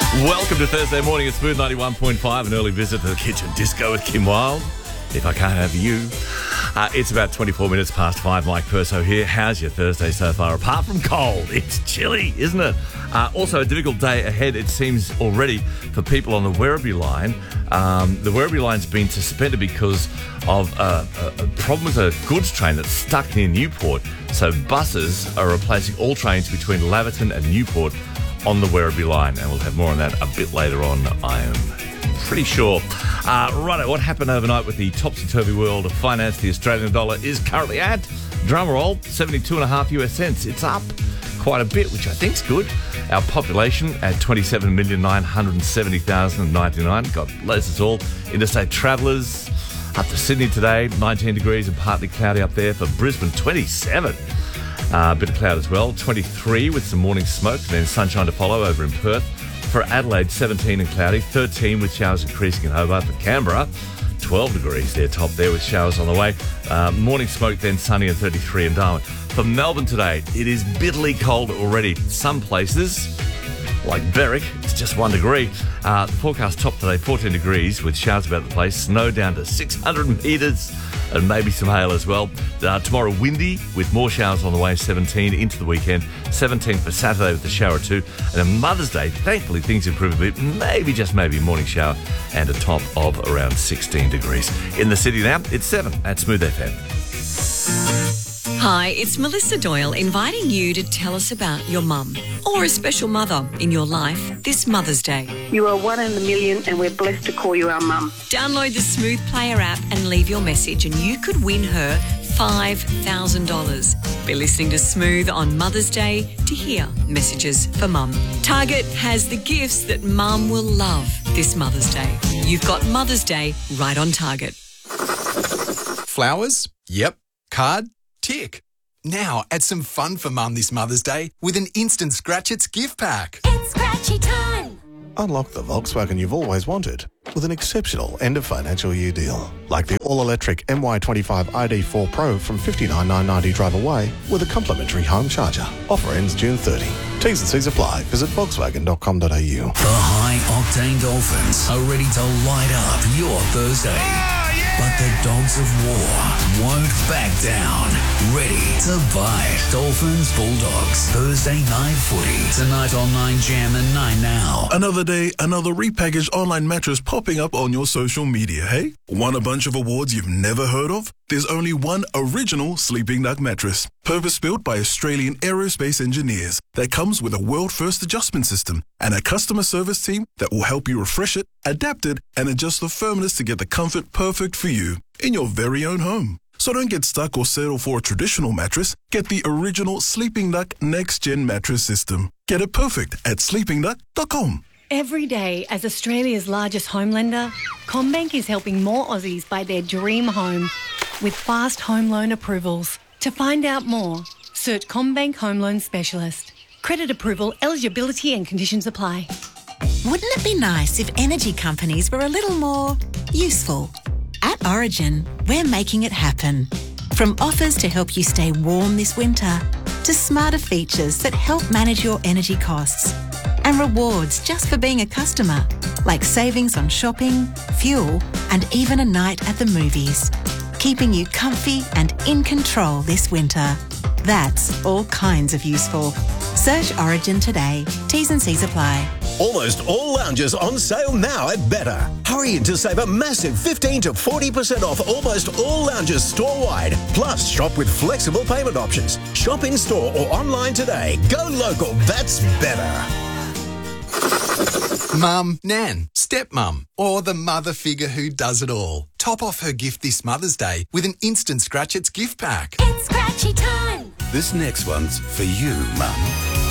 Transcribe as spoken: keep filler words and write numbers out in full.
Welcome to Thursday morning at Smooth ninety-one point five, an early visit to the kitchen disco with Kim Wilde. If I can't have you. Uh, it's about twenty-four minutes past five. Mike Perso here. How's your Thursday so far? Apart from cold, it's chilly, isn't it? Uh, also, a difficult day ahead, it seems, already for people on the Werribee line. Um, the Werribee line's been suspended because of uh, a, a problem with a goods train that's stuck near Newport. So buses are replacing all trains between Laverton and Newport on the Werribee line, and we'll have more on that a bit later on, I am pretty sure. Uh, righto, what happened overnight with the topsy-turvy world of finance? The Australian dollar is currently at, drum roll, seventy-two and a half US cents. It's up quite a bit, which I think's good. Our population at twenty-seven million nine hundred seventy thousand ninety-nine. God bless us all. Interstate travellers up to Sydney today, nineteen degrees and partly cloudy up there. For Brisbane, twenty-seven. Uh, a bit of cloud as well. twenty-three with some morning smoke, and then sunshine to follow over in Perth. For Adelaide, seventeen and cloudy. thirteen with showers increasing in Hobart. For Canberra, twelve degrees there, top there with showers on the way. Uh, morning smoke, then sunny and thirty-three in Darwin. For Melbourne today, it is bitterly cold already. Some places, like Berwick, it's just one degree. Uh, the forecast top today, fourteen degrees with showers about the place. Snow down to six hundred metres and maybe some hail as well. Uh, tomorrow, windy with more showers on the way, seventeen into the weekend. seventeen for Saturday with a shower or two. And on Mother's Day, thankfully, things improve a bit. Maybe, just maybe, a morning shower and a top of around sixteen degrees. In the city now, it's seven at Smooth F M. Hi, it's Melissa Doyle inviting you to tell us about your mum or a special mother in your life this Mother's Day. You are one in a million and we're blessed to call you our mum. Download the Smooth Player app and leave your message and you could win her five thousand dollars. Be listening to Smooth on Mother's Day to hear messages for mum. Target has the gifts that mum will love this Mother's Day. You've got Mother's Day right on target. Flowers? Yep. Card? Tick. Now add some fun for mum this Mother's Day with an instant Scratch It's gift pack. It's scratchy time. Unlock the Volkswagen you've always wanted with an exceptional end of financial year deal. Like the all-electric M Y twenty-five I D four Pro from fifty-nine thousand nine hundred ninety drive away with a complimentary home charger. Offer ends June thirtieth. T's and C's apply. Visit volkswagen dot com dot a u. The high-octane Dolphins are ready to light up your Thursday. But the Dogs of War won't back down. Ready to bite. Dolphins Bulldogs. Thursday night footy. Tonight on nine Jam and nine Now. Another day, another repackaged online mattress popping up on your social media, hey? Want a bunch of awards you've never heard of? There's only one original Sleeping Duck mattress, purpose-built by Australian aerospace engineers, that comes with a world-first adjustment system and a customer service team that will help you refresh it, adapt it, and adjust the firmness to get the comfort perfect for you in your very own home. So don't get stuck or settle for a traditional mattress. Get the original Sleeping Duck Next Gen mattress system. Get it perfect at sleeping duck dot com. Every day, as Australia's largest home lender, CommBank is helping more Aussies buy their dream home with fast home loan approvals. To find out more, search CommBank Home Loan Specialist. Credit approval, eligibility and conditions apply. Wouldn't it be nice if energy companies were a little more useful? At Origin, we're making it happen. From offers to help you stay warm this winter, to smarter features that help manage your energy costs, and rewards just for being a customer, like savings on shopping, fuel, and even a night at the movies. Keeping you comfy and in control this winter. That's all kinds of useful. Search Origin today. T's and C's apply. Almost all lounges on sale now at Better. Hurry in to save a massive fifteen to forty percent off almost all lounges store-wide. Plus, shop with flexible payment options. Shop in-store or online today. Go local, that's better. Mum, Nan, stepmum, or the mother figure who does it all. Top off her gift this Mother's Day with an instant Scratch It's gift pack. It's scratchy time. This next one's for you, Mum.